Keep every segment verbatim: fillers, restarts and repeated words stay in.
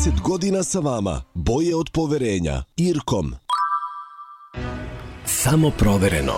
trideset godina sa vama. Boje od poverenja. Irkom. Samo provereno.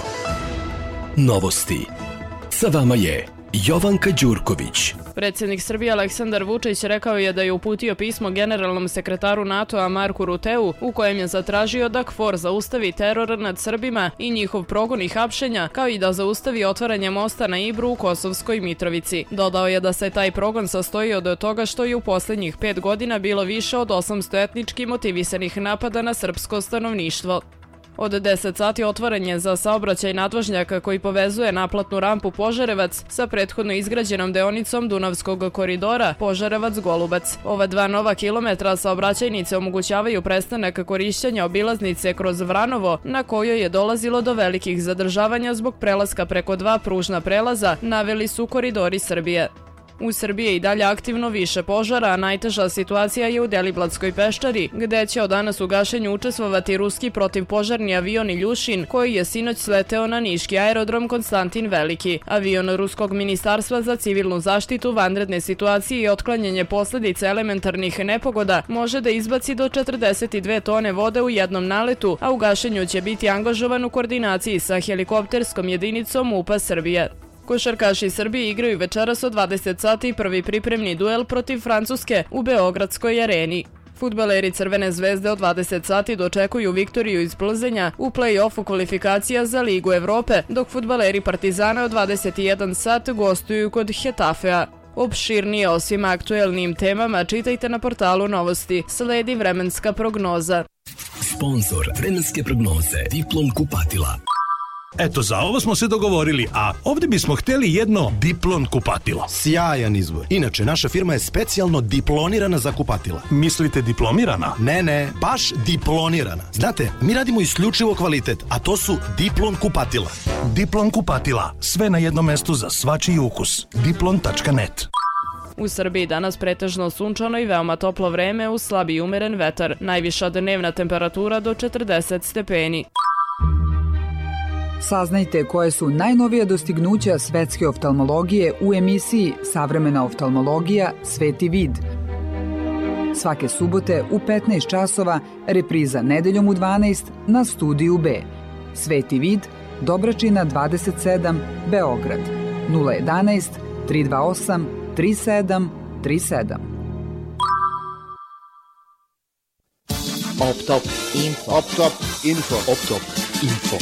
Novosti. Sa vama je Jovanka Đurković. Predsjednik Srbije Aleksandar Vučić rekao je da je uputio pismo generalnom sekretaru NATO-a Marku Ruteu u kojem je zatražio da KFOR zaustavi teror nad Srbima i njihov progon i hapšenja, kao i da zaustavi otvaranje mosta na Ibru u Kosovskoj Mitrovici. Dodao je da se taj progon sastoji od toga što je u posljednjih pet godina bilo više od osamsto etnički motivisanih napada na srpsko stanovništvo. Od deset sati otvoren je za saobraćaj nadvožnjaka koji povezuje naplatnu rampu Požarevac sa prethodno izgrađenom deonicom Dunavskog koridora Požarevac-Golubac. Ova dva nova kilometra saobraćajnice omogućavaju prestanak korišćenja obilaznice kroz Vranovo, na kojoj je dolazilo do velikih zadržavanja zbog prelaska preko dva pružna prelaza, naveli su Koridori Srbije. U Srbiji je i dalje aktivno više požara, a najteža situacija je u Deliblatskoj peščari, gde će od danas u gašenju učestvovati ruski protivpožarni avion Iljušin, koji je sinoć sleteo na niški aerodrom Konstantin Veliki. Avion Ruskog ministarstva za civilnu zaštitu, vanredne situacije i otklanjanje posljedica elementarnih nepogoda može da izbaci do četrdeset dve tone vode u jednom naletu, a u gašenju će biti angažovan u koordinaciji sa helikopterskom jedinicom MUP-a Srbije. Košarkaši Srbije igraju večeras od dvadeset sati prvi pripremni duel protiv Francuske u Beogradskoj areni. Fudbaleri Crvene zvezde od dvadeset sati dočekuju Viktoriju iz Plzenja u play-offu kvalifikacija za Ligu Evrope, dok fudbaleri Partizana od dvadeset jedan sat gostuju kod Hetafea. Opširnije o svim aktuelnim temama čitajte na portalu Novosti. Sledi vremenska prognoza. Sponzor vremenske prognoze Diplom kupatila. Eto, za ovo smo se dogovorili, a ovdje bismo htjeli jedno Diplon kupatilo. Sjajan izbor. Inače, naša firma je specijalno diplonirana za kupatila. Mislite diplomirana? Ne, ne, baš diplonirana. Znate, mi radimo isključivo kvalitet, a to su Diplon kupatila. Diplon kupatila. Sve na jednom mestu za svačiji ukus. diplon tačka net. U Srbiji danas pretežno sunčano i veoma toplo vreme uz slab i umeren vetar. Najviša dnevna temperatura do četrdeset stepeni. Saznajte koje su najnovija dostignuća svetske oftalmologije u emisiji Savremena oftalmologija Sveti vid. Svake subote u petnaest časova, repriza nedeljom u dvanaest na Studiju B. Sveti vid, Dobračina dvadeset sedam, Beograd. nula jedanaest, tri dva osam, tri sedam tri sedam. Optop Info. Optop Info. Optop Info.